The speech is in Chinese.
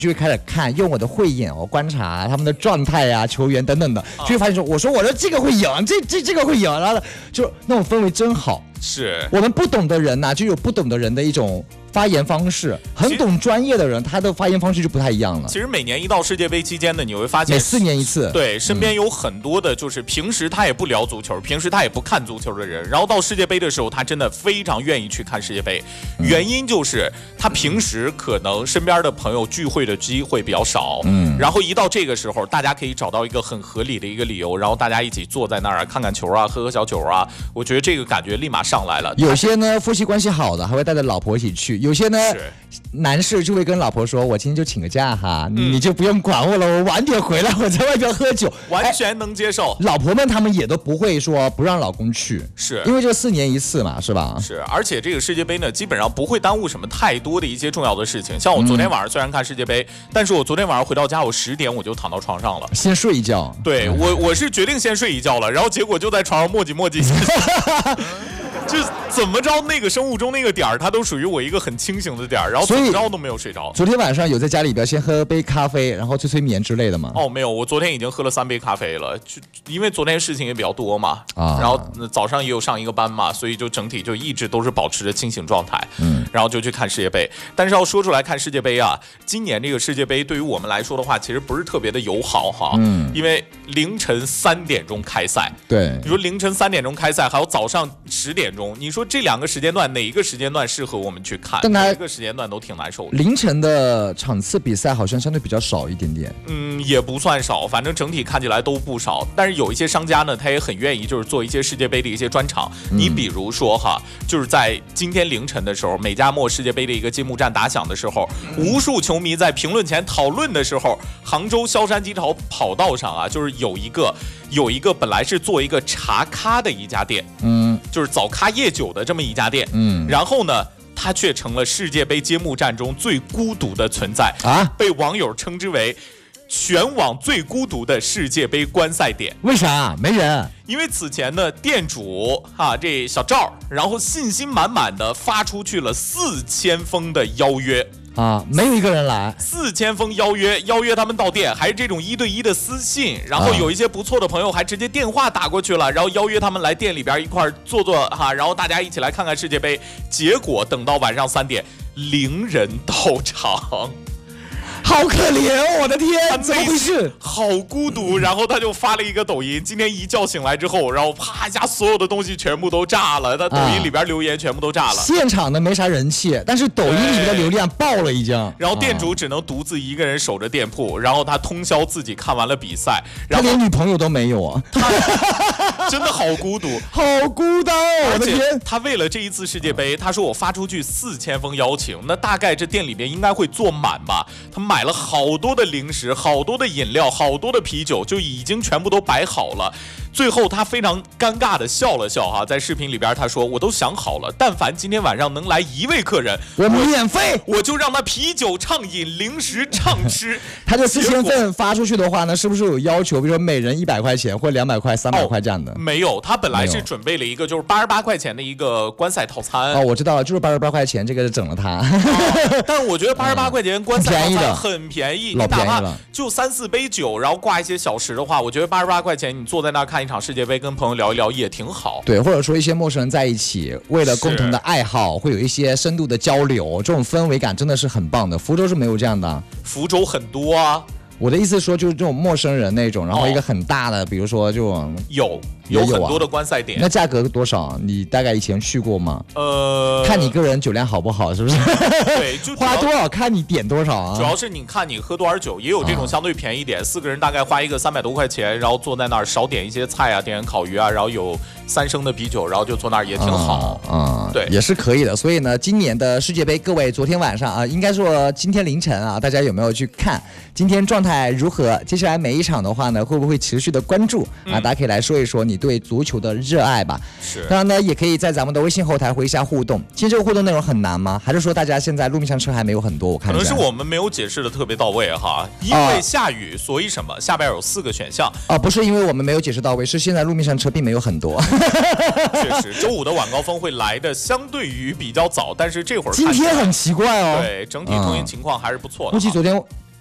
就会开始看，用我的慧眼观察他们的状态啊、球员等等的，就会发现说，我说这个会赢，这个会赢，然后呢，就那种氛围真好。 是我们不懂的人就有不懂的人的一种发言方式，很懂专业的人，他的发言方式就不太一样了。 其实每年一到世界杯期间呢，你会发现每4年一次， 对，身边有很多的就是平时他也不聊足球，平时他也不看足球的人，然后到世界杯的时候，他真的非常愿意去看世界杯。原因就是他平时可能身边的朋友聚会的机会比较少，然后一到这个时候，大家可以找到一个很合理的一个理由，然后大家一起坐在那儿看看球啊，喝喝小酒啊，我觉得这个感觉立马上来了。 有些呢夫妻关系好的还会带着老婆一起去，有些呢男士就会跟老婆说，我今天就请个假哈，你就不用管我了，我晚点回来，我在外边喝酒， 完全能接受。 老婆们他们也都不会说不让老公去， 是因为这4年一次嘛，是吧？ 是，而且这个世界杯呢，基本上不会耽误什么太多的一些重要的事情。像我昨天晚上虽然看世界杯，但是我昨天晚上回到家，我10点我就躺到床上了， 先睡一觉。 对，我是决定先睡一觉了，然后结果就在床上磨叽就怎么着那个生物钟那个点儿，它都属于我一个很清醒的点儿，然后怎么着都没有睡着。 昨天晚上有在家里边先喝杯咖啡，然后催眠之类的吗？ 哦，没有，我昨天已经喝了3杯咖啡了，就因为昨天事情也比较多嘛，然后早上也有上一个班嘛，所以就整体就一直都是保持着清醒状态，然后就去看世界杯。但是要说出来看世界杯啊，今年这个世界杯对于我们来说的话，其实不是特别的友好哈，因为凌晨3点钟开赛， 对， 你说凌晨3点钟开赛，还有早上10点钟，你说这2个时间段哪一个时间段适合我们去看？哪一个时间段都挺难受的。 凌晨的场次比赛好像相对比较少一点点， 也不算少，反正整体看起来都不少。但是有一些商家呢，他也很愿意就是做一些世界杯的一些专场。你比如说哈，就是在今天凌晨的时候，美加墨世界杯的一个揭幕战打响的时候，无数球迷在评论前讨论的时候，杭州萧山机场跑道上啊，就是有一个本来是做一个茶咖的一家店，就是早咖夜酒的这么一家店，然后呢，它却成了世界杯揭幕战中最孤独的存在啊，被网友称之为全网最孤独的世界杯观赛点。 为啥？没人。 因为此前呢，店主这小赵，然后信心满满的发出去了4000封的邀约。 没有一个人来 ，4000封邀约他们到店，还是这种1对1的私信，然后有一些不错的朋友还直接电话打过去了，然后邀约他们来店里边一块坐然后大家一起来看看世界杯。结果等到晚上3点，0人到场。 好可怜哦，我的天，怎么回事？ 好孤独。然后他就发了一个抖音，今天一觉醒来之后，然后啪一下所有的东西全部都炸了，他抖音里边留言全部都炸了。 现场呢没啥人气，但是抖音里面的流量爆了已经。 然后店主只能独自一个人守着店铺，然后他通宵自己看完了比赛， 他连女朋友都没有啊， 真的好孤独， 好孤单哦，我的天！ 他为了这一次世界杯，他说我发出去4000封邀请，那大概这店里面应该会坐满吧。他买了好多的零食，好多的饮料，好多的啤酒，就已经全部都摆好了。最后他非常尴尬的笑了笑在视频里边他说，我都想好了，但凡今天晚上能来1位客人， 我免费， 我就让他啤酒畅饮，零食畅吃。 他这4000份发出去的话呢，是不是有要求，比如说每人100块钱或200块、300块这样的？ 没有，他本来是准备了一个就是88块钱的一个观赛套餐。 我知道了，就是88块钱，这个整了他。 但是我觉得88块钱观赛套餐很便宜， 老便宜了， 就3-4杯酒，然后挂一些小食的话，我觉得88块钱你坐在那儿看一场世界杯，跟朋友聊一聊也挺好。 对，或者说一些陌生人在一起，为了共同的爱好，会有一些深度的交流，这种氛围感真的是很棒的。福州是没有这样的， 福州很多啊。 我的意思说，就是这种陌生人那种，然后一个很大的，比如说就有很多的观赛点。 那价格多少？你大概以前去过吗？看你个人酒量好不好，是不是？ 对，就花多少看你点多少啊。 主要是你看你喝多少酒，也有这种相对便宜点，4个人大概花一个300多块钱，然后坐在那儿少点一些菜啊，点烤鱼啊，然后有3升的啤酒，然后就坐那儿也挺好。对， 也是可以的。所以呢，今年的世界杯，各位昨天晚上应该说今天凌晨大家有没有去看？今天状态如何？接下来每一场的话呢，会不会持续的关注大家可以来说一说你对足球的热爱吧。 是。 当然呢，也可以在咱们的微信后台回一下互动。其实这个互动内容很难吗？还是说大家现在路面上车还没有很多？我看可能是我们没有解释的特别到位因为下雨，所以什么？下边有4个选项不是因为我们没有解释到位，是现在路面上车并没有很多。 确实，周5的晚高峰会来的相对于比较早，但是这会儿今天很奇怪对，整体通行情况还是不错的。 估计昨天